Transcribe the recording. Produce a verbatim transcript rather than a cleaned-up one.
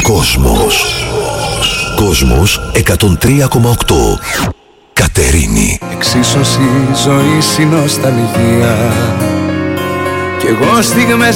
Κόσμος. Κόσμος εκατόν τρία κόμμα οκτώ. Κατερίνη. Εξίσωση, ζωή, συνοσταλγία. Κι εγώ στιγμές